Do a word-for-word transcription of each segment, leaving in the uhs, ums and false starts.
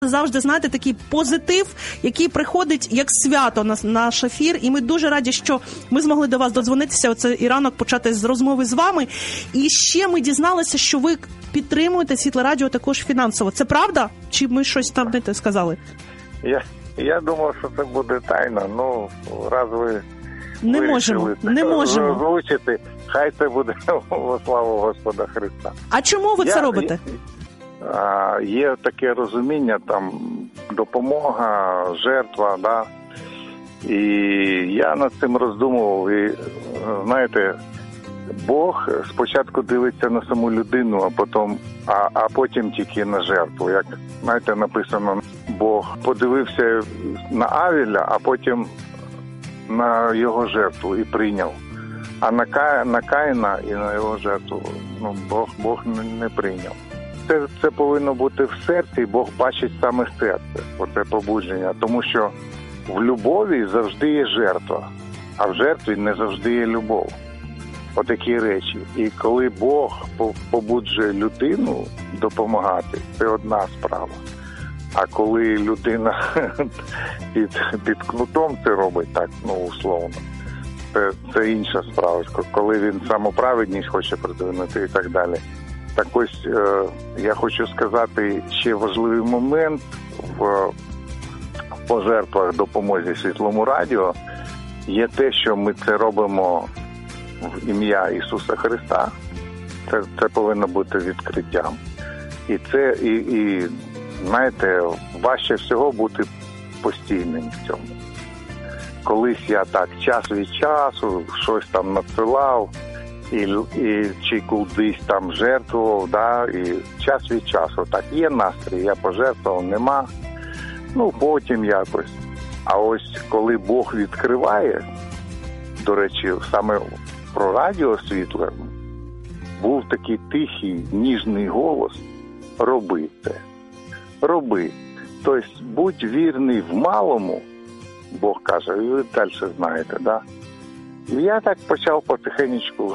Завжди, знаєте, такий позитив, який приходить як свято на наш ефір. І ми дуже раді, що ми змогли до вас додзвонитися. Оце і ранок почати з розмови з вами. І ще ми дізналися, що ви підтримуєте Світле Радіо також фінансово. Це правда? Чи ми щось там не те сказали? Я, я думав, що це буде тайна. Ну, раз ви не можемо, не можемо озвучити, хай це буде во славу Господа Христа. А чому ви я, це робите? Я, є таке розуміння, там, допомога, жертва, да. І я над цим роздумував. І, знаєте, Бог спочатку дивиться на саму людину, а потім, а, а потім тільки на жертву. Як, знаєте, написано, Бог подивився на Авеля, а потім на його жертву і прийняв. А на, Ка, на Каїна і на його жертву ну, Бог, Бог не, не прийняв. Це, це повинно бути в серці, і Бог бачить саме серце, оце побудження. Тому що в любові завжди є жертва, а в жертві не завжди є любов. Отакі речі. І коли Бог побуджує людину допомагати, це одна справа. А коли людина під, під кнутом це робить, так, ну, условно, це, це інша справа. Коли він самоправедність хоче придвинути і так далі. Так ось, е, я хочу сказати ще важливий момент в, в пожертвах допомозі Світлому Радіо. Є те, що ми це робимо в ім'я Ісуса Христа. Це, це повинно бути відкриттям. І це, і, і, знаєте, важче всього бути постійним в цьому. Колись я так час від часу щось там надсилав, і, і чи кудись там жертвував, да, і час від часу. Так, є настрій, я пожертвував, нема. Ну, потім якось. А ось коли Бог відкриває, до речі, саме про радіо Світле, був такий тихий, ніжний голос: роби це, роби. Тобто, будь вірний в малому, Бог каже, і ви далі знаєте, да? І я так почав потихенечку.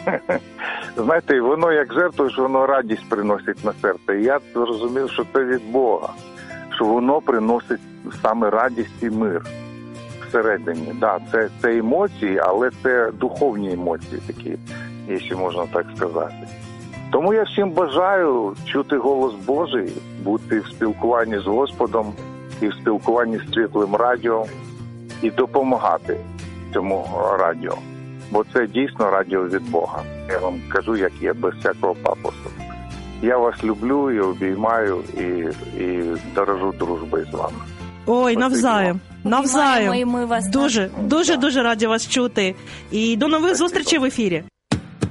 Знаєте, воно як жертвуєш, воно радість приносить на серце. І я зрозумів, що це від Бога, що воно приносить саме радість і мир всередині. Да, це, це емоції, але це духовні емоції такі, якщо можна так сказати. Тому я всім бажаю чути голос Божий, бути в спілкуванні з Господом і в спілкуванні з Світлим Радіо і допомагати цьому радіо. Бо це дійсно радіо від Бога. Я вам кажу, як є, без всякого пафосу. Я вас люблю і обіймаю, і, і дорожу дружбою з вами. Ой, навзаєм. Навзаєм. І ми вас дуже, дуже, дуже раді вас чути. І до нових зустрічей в ефірі.